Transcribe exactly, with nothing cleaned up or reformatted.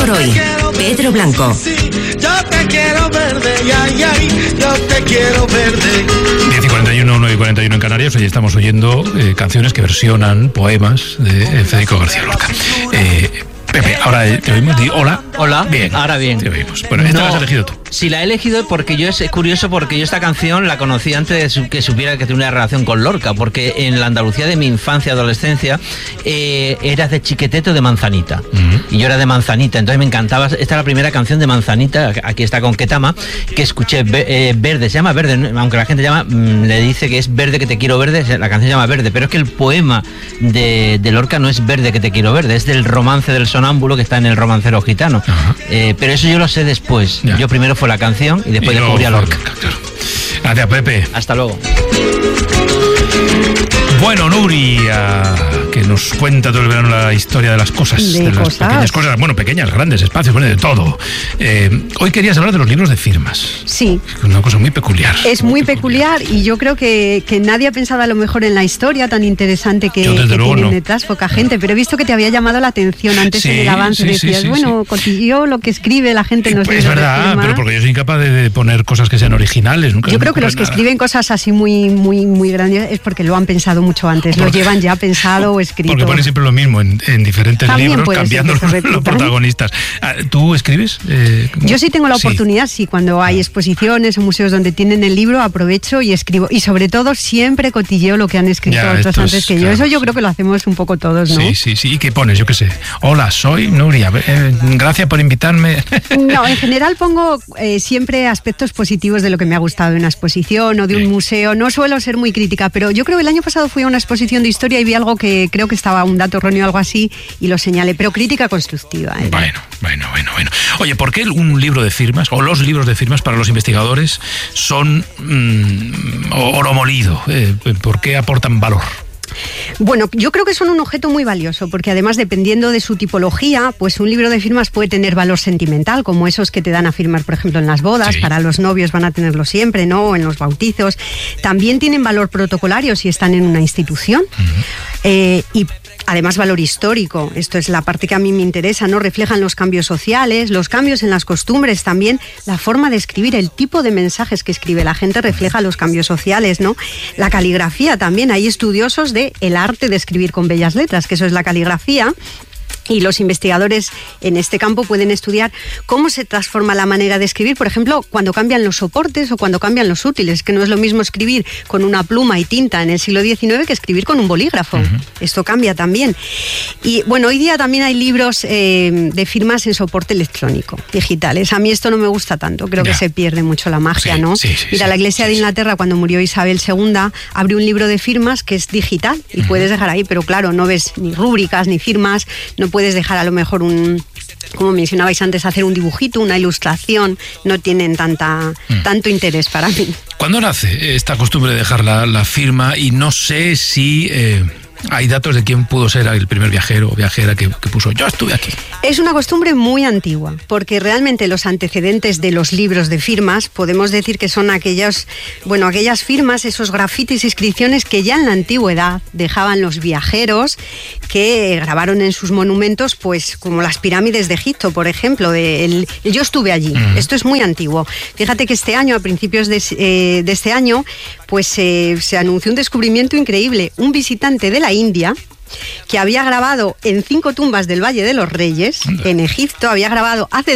por hoy. Pedro Blanco. Yo te quiero verde, ay, ay, yo te quiero verde. diez y cuarenta y uno, nueve y cuarenta y uno en Canarias. Hoy estamos oyendo eh, canciones que versionan poemas de eh, Federico García Lorca. Eh, Pepe, ahora te oímos. Di hola. Hola. Bien. Ahora bien. Te oímos. Bueno, esta No, la has elegido tú. Sí, la he elegido porque yo es curioso porque yo esta canción la conocí antes de su, que supiera que tenía una relación con Lorca, porque en la Andalucía de mi infancia y adolescencia eh, era de Chiqueteto de Manzanita. Uh-huh. Y yo era de Manzanita, entonces me encantaba. Esta es la primera canción de Manzanita, aquí está con Ketama, que escuché. Eh, Verde, se llama Verde, aunque la gente llama, mmm, le dice que es Verde que te quiero verde, la canción se llama Verde, pero es que el poema de, de Lorca no es Verde que te quiero verde, es del romance del sonámbulo que está en el Romancero Gitano. Uh-huh. eh, pero eso yo lo sé después. Ya. Yo primero fue la canción y después y descubrí a Lorca. Claro. Gracias, Pepe. Hasta luego. Bueno, Nuria, que nos cuenta todo el verano la historia de las cosas, de, de las cosas. pequeñas cosas, bueno, pequeñas, grandes, espacios, bueno, de todo. Eh, hoy querías hablar de los libros de firmas. Sí. Una cosa muy peculiar. Es muy, muy peculiar, peculiar y yo creo que, que nadie ha pensado a lo mejor en la historia tan interesante que, yo, desde que luego, tienen no. detrás poca gente, pero he visto que te había llamado la atención antes sí, en el avance, sí, decías, sí, sí, bueno, sí. cotilleo lo que escribe la gente en los pues libros es verdad, de firma. pero porque yo soy incapaz de, de poner cosas que sean originales. Nunca yo creo que los que nada. escriben cosas así muy, muy, muy grandes es porque lo han pensado mucho antes, porque, lo llevan ya pensado o escrito. Porque ponen siempre lo mismo en, en diferentes También libros, cambiando los, los protagonistas. ¿Tú escribes? Eh, yo sí tengo la sí. oportunidad, sí, cuando hay exposiciones o museos donde tienen el libro, aprovecho y escribo. Y sobre todo siempre cotilleo lo que han escrito ya, otros antes es, que claro, yo. Eso yo sí. creo que lo hacemos un poco todos, ¿no? Sí, sí, sí. ¿Y qué pones? Yo qué sé. Hola, soy Nuria. Eh, gracias por invitarme. No, en general pongo eh, siempre aspectos positivos de lo que me ha gustado de una exposición o de sí. un museo. No suelo ser muy crítica, pero yo creo que el año pasado fui a una exposición de historia y vi algo que creo que estaba un dato erróneo o algo así y lo señalé, pero crítica constructiva. ¿eh? Bueno, bueno, bueno, bueno. Oye, ¿por qué un libro de firmas o los libros de firmas para los investigadores son mmm, oro molido? Eh, ¿Por qué aportan valor? Bueno, yo creo que son un objeto muy valioso porque además dependiendo de su tipología, pues un libro de firmas puede tener valor sentimental, como esos que te dan a firmar, por ejemplo, en las bodas, sí. para los novios van a tenerlo siempre, ¿no? O en los bautizos. También tienen valor protocolario si están en una institución. Uh-huh. eh, y además valor histórico, esto es la parte que a mí me interesa, ¿no? Reflejan los cambios sociales, los cambios en las costumbres, también la forma de escribir, el tipo de mensajes que escribe la gente refleja los cambios sociales, ¿no? La caligrafía también, hay estudiosos de el arte de escribir con bellas letras, que eso es la caligrafía. Y los investigadores en este campo pueden estudiar cómo se transforma la manera de escribir, por ejemplo, cuando cambian los soportes o cuando cambian los útiles, que no es lo mismo escribir con una pluma y tinta en el siglo diecinueve que escribir con un bolígrafo. Uh-huh. Esto cambia también. Y bueno, hoy día también hay libros eh, de firmas en soporte electrónico, digitales. A mí esto no me gusta tanto, creo ya. que se pierde mucho la magia, sí, ¿no? Sí, sí, Mira, sí, la Iglesia sí, de Inglaterra, sí. cuando murió Isabel segunda, abrió un libro de firmas que es digital y uh-huh. puedes dejar ahí, pero claro, no ves ni rúbricas ni firmas, no puedes dejar a lo mejor un, como mencionabais antes, hacer un dibujito, una ilustración, no tienen tanta mm. tanto interés para mí. ¿Cuándo nace esta costumbre de dejar la, la firma? Y no sé si eh, hay datos de quién pudo ser el primer viajero o viajera que, que puso yo estuve aquí. Es una costumbre muy antigua, porque realmente los antecedentes de los libros de firmas podemos decir que son aquellas, bueno, aquellas firmas, esos grafitis, inscripciones que ya en la antigüedad dejaban los viajeros que grabaron en sus monumentos, pues como las pirámides de Egipto, por ejemplo, de el, el yo estuve allí. Uh-huh. Esto es muy antiguo. Fíjate que este año, a principios de, eh, de este año, pues eh, se anunció un descubrimiento increíble. Un visitante de la India que había grabado en cinco tumbas del Valle de los Reyes, en Egipto, había grabado hace